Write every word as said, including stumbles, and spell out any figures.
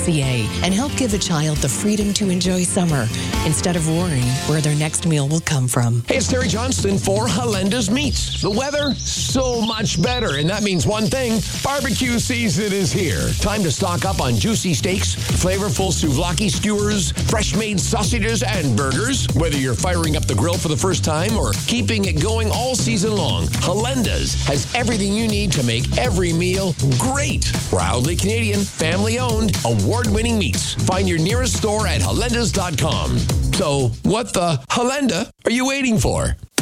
c a and help give a child the freedom to enjoy summer instead of worrying where their next meal will come from. Hey, it's Terry Johnston for Halenda's Meats. The weather, so much better, and that means one thing. Barbecue season is here. Time to stock up on juicy steaks, flavorful souvlaki skewers, fresh-made sausages, and burgers. Whether you're firing up the grill for the first time or keeping it going all season long, Halenda's has everything you need to make every meal great. Proudly Canadian, family-owned, award-winning meats. Find your nearest store at halendas dot com. So, what the Halenda are you waiting for?